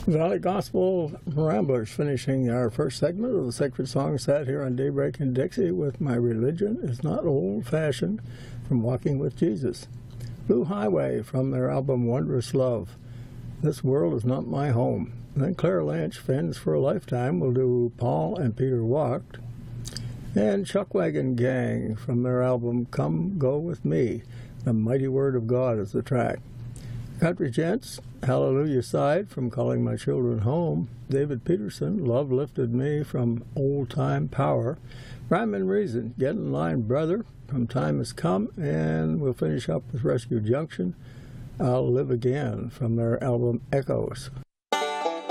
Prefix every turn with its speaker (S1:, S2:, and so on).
S1: Valley Gospel Ramblers, finishing our first segment of the Sacred Song set here on Daybreak in Dixie with My Religion is Not Old-Fashioned from Walking with Jesus. Blue Highway from their album Wondrous Love. This World Is Not My Home. And then Claire Lynch, Friends for a Lifetime, will do Paul and Peter Walked. And Chuckwagon Gang from their album Come Go With Me. The Mighty Word of God is the track. Country Gents, Hallelujah Side from Calling My Children Home. David Peterson, Love Lifted Me from Old Time Power. Rhyme and Reason, Get in Line Brother from Time Has Come. And we'll finish up with Rescue Junction, I'll Live Again from their album Echoes.